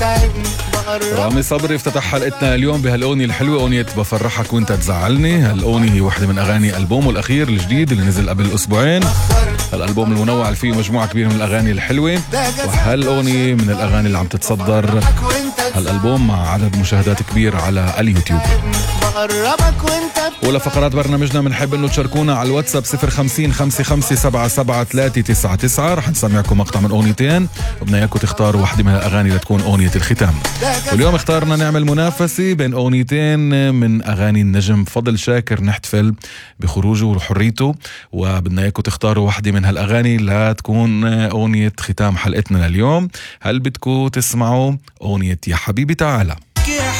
رامي صبري افتتح حلقتنا اليوم بهالأغنية الحلوة، أغنية بفرحك وانت تزعلني. هالأغنية هي واحدة من أغاني ألبومه الأخير الجديد اللي نزل قبل أسبوعين. هالألبوم المنوع اللي فيه مجموعة كبيرة من الأغاني الحلوة، وهالأغنية من الأغاني اللي عم تتصدر هالألبوم مع عدد مشاهدات كبير على اليوتيوب. ولفقرات برنامجنا بنحب انه تشاركونا على الواتساب 050-55-77-399. رح نسمعكم مقطع من اغنيتين وبدنا اياكم تختاروا واحدة من الاغاني لتكون اغنية الختام. واليوم اختارنا نعمل منافسة بين اغنيتين من اغاني النجم فضل شاكر، نحتفل بخروجه وحريته، وبدنا اياكم تختاروا واحدة من هالاغاني لتكون اغنية ختام حلقتنا لليوم. هل بدكم تسمعوا اغنية يا حبيبي تعالى؟